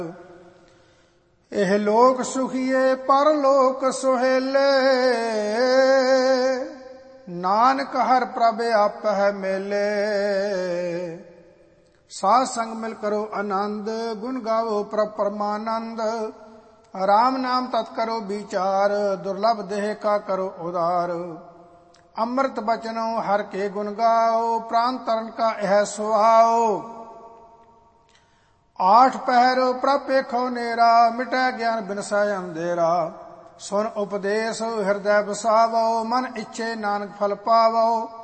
ਇਹ ਲੋਕ ਸੁਖੀਏ ਪਰਲੋਕ ਸੁਹੇਲੇ, ਨਾਨਕ ਹਰ ਪ੍ਰਭ ਆਪਹਿ ਮੇਲੇ। ਸਾਧ ਸੰਗ ਮਿਲ ਕਰੋ ਆਨੰਦ, ਗੁਣ ਗਾਵੋ ਪ੍ਰਭ ਪਰਮਾਨੰਦ। ਰਾਮ ਨਾਮ ਤਤ ਕਰੋ ਵਿਚਾਰ, ਦੁਰਲਭ ਦੇਹ ਕਾ ਕਰੋ ਉਦਾਰ। ਅੰਮ੍ਰਿਤ ਬਚਨੋ ਹਰ ਕੇ ਗੁਣ ਗਾਓ, ਪ੍ਰਾਨ ਤਰਨ ਕਾ ਇਹ ਸੁਆਓ। ਆਠ ਪਹਿਰ ਪ੍ਰਭ ਵੇਖੋ ਨੇਰਾ, ਮਿਟੈ ਗਿਆਨ ਬਿਨਸੈ ਅੰਧੇਰਾ। ਸੁਨ ਉਪਦੇਸ਼ ਹਿਰਦੈ ਵਸਾਵੋ, ਮਨ ਇੱਛੇ ਨਾਨਕ ਫਲ ਪਾਵੋ।